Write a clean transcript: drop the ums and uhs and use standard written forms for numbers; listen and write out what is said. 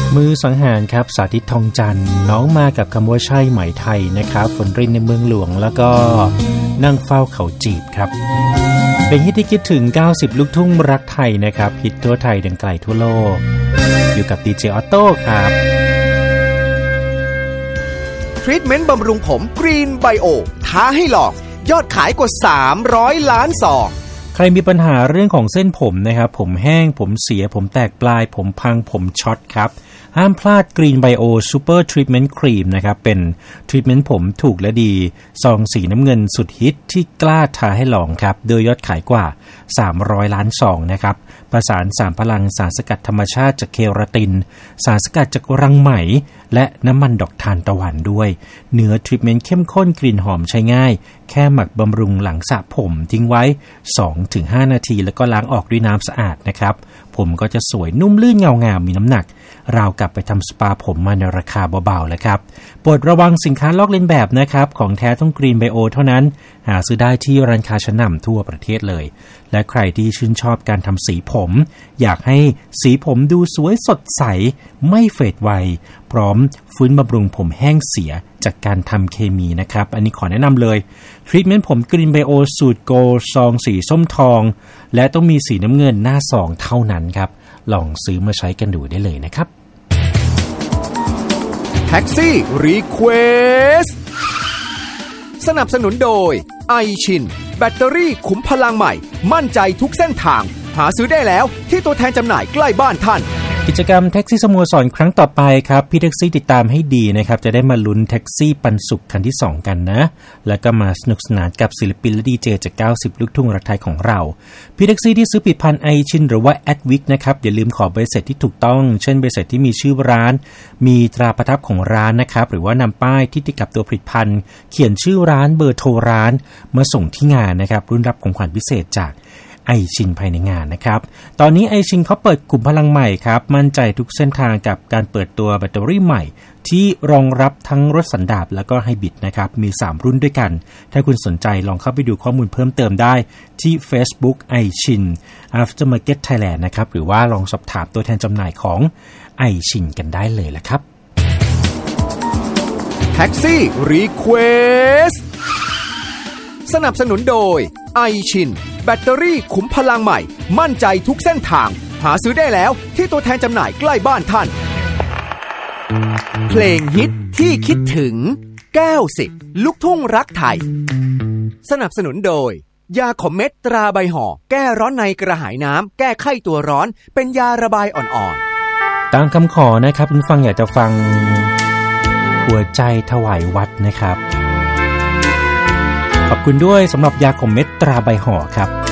มือสังหารครับสาธิตทองจันทร์น้องมากับคำว่าใช่ไหมไทยนะครับฝนรินในเมืองหลวงแล้วก็นั่งเฝ้าเขาจีบครับเป็นฮิตที่คิดถึง90ลูกทุ่งรักไทยนะครับฮิตทั่วไทยดังไกลทั่วโลกอยู่กับดีเจออโต้ครับทรีทเมนต์บำรุงผมกรีนไบโอท้าให้ลองยอดขายกว่า300ล้านซองใครมีปัญหาเรื่องของเส้นผมนะครับผมแห้งผมเสียผมแตกปลายผมพังผมช็อตครับห้ามพลาดกรีนไบโอซูเปอร์ทรีทเมนต์ครีมนะครับเป็นทรีทเมนต์ผมถูกและดีซองสีน้ำเงินสุดฮิตที่กล้าท้าให้ลองครับโดยยอดขายกว่า300ล้านซองนะครับประสาน3พลังสารสกัดธรรมชาติจากเคราตินสารสกัดจากรังไหมและน้ำมันดอกทานตะวันด้วยเนื้อทรีทเมนต์เข้มข้นกลิ่นหอมใช้ง่ายแค่หมักบำรุงหลังสระผมทิ้งไว้ 2-5 นาทีแล้วก็ล้างออกด้วยน้ำสะอาดนะครับผมก็จะสวยนุ่มลื่นเงางามมีน้ำหนักราวกับไปทำสปาผมมาในราคาเบาๆแล้วครับโปรดระวังสินค้าลอกเลียนแบบนะครับของแท้ต้องกรีนไบโอเท่านั้นหาซื้อได้ที่ร้านค้าชั้นนำทั่วประเทศเลยและใครที่ชื่นชอบการทำสีผมอยากให้สีผมดูสวยสดใสไม่เฟดไวพร้อมฟื้นบำรุงผมแห้งเสียจากการทำเคมีนะครับอันนี้ขอแนะนำเลยทรีทเมนต์ผมกรีนไบโอสูตรโกลด์ซองสีส้มทองและต้องมีสีน้ำเงินหน้าซองเท่านั้นครับลองซื้อมาใช้กันดูได้เลยนะครับแท็กซี่รีเควสสนับสนุนโดยไอชินแบตเตอรี่ขุมพลังใหม่มั่นใจทุกเส้นทางหาซื้อได้แล้วที่ตัวแทนจำหน่ายใกล้บ้านท่านกิจกรรมแท็กซี่สโมสรครั้งต่อไปครับพี่แท็กซี่ติดตามให้ดีนะครับจะได้มาลุ้นแท็กซี่ปันสุขคันที่2กันนะแล้วก็มาสนุกสนานกับศิลปินและดีเจจาก90ลูกทุ่งรักไทยของเราพี่แท็กซี่ที่ซื้อผลิตภัณฑ์ไอชินหรือว่าแอดวิกนะครับอย่าลืมขอใบเสร็จที่ถูกต้องเช่นใบเสร็จที่มีชื่อร้านมีตราประทับของร้านนะครับหรือว่านำป้ายที่ติดกับตัวผลิตภัณฑ์เขียนชื่อร้านเบอร์โทรร้านมาส่งที่งานนะครับรุ่นรับของขวัญพิเศษจากไอชินภายในงานนะครับตอนนี้ไอชินเขาเปิดกลุ่มพลังใหม่ครับมั่นใจทุกเส้นทางกับการเปิดตัวแบตเตอรี่ใหม่ที่รองรับทั้งรถสันดาปแล้วก็ไฮบริดนะครับมี3รุ่นด้วยกันถ้าคุณสนใจลองเข้าไปดูข้อมูลเพิ่มเติมได้ที่ Facebook ไอชิน Aftermarket Thailand นะครับหรือว่าลองสอบถามตัวแทนจำหน่ายของไอชินกันได้เลยละครับแท็กซี่รีเควสสนับสนุนโดยไอชินแบตเตอรี่ขุมพลังใหม่มั่นใจทุกเส้นทางหาซื้อได้แล้วที่ตัวแทนจำหน่ายใกล้บ้านท่านเพลงฮิตที่คิดถึง90ลูกทุ่งรักไทยสนับสนุนโดยยาขมเม็ดตราใบห่อแก้ร้อนในกระหายน้ำแก้ไข้ตัวร้อนเป็นยาระบายอ่อนๆตามคำขอนะครับคุณฟังอยากจะฟังหัวใจถวายวัดนะครับขอบคุณด้วยสำหรับยาขมเม็ดตราใบห่อครับ